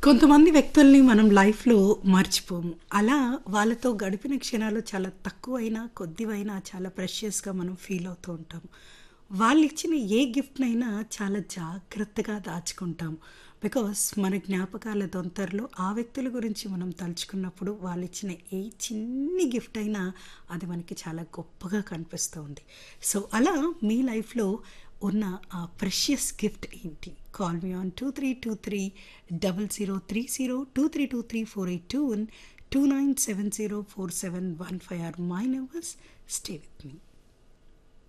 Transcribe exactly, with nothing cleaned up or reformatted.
కొంతమంది వ్యక్తుల్ని మనం లైఫ్‌లో మర్చిపోము. అలా వాళ్ళతో గడిపిన క్షణాలు చాలా తక్కువైనా, కొద్దివైనా చాలా ప్రెషియస్‌గా మనం ఫీల్ అవుతూ ఉంటాం. వాళ్ళిచ్చిన ఏ గిఫ్ట్‌నైనా చాలా జాగ్రత్తగా దాచుకుంటాం. బికాస్ మన జ్ఞాపకాల దొంతరలో ఆ వ్యక్తుల గురించి మనం తలుచుకున్నప్పుడు వాళ్ళిచ్చిన ఏ చిన్ని గిఫ్ట్ అయినా అది మనకి చాలా గొప్పగా కనిపిస్తుంది. సో, అలా మీ లైఫ్‌లో ఉన్న ఆ ప్రెషియస్ గిఫ్ట్ ఏంటి? Call me on two three two three zero zero three zero two three two three four eight two one two nine seven zero four seven one five are my numbers. Stay with me.